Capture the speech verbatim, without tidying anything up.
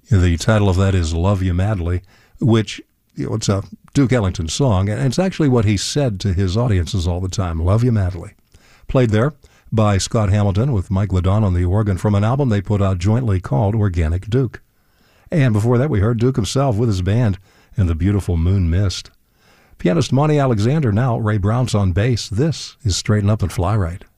The title of that is Love You Madly, which, you know, it's a Duke Ellington song, and it's actually what he said to his audiences all the time, Love You Madly. Played there by Scott Hamilton with Mike Ladon on the organ from an album they put out jointly called Organic Duke. And before that, we heard Duke himself with his band in the beautiful Moon Mist. Pianist Monty Alexander now, Ray Brown's on bass. This is Straighten Up and Fly Right.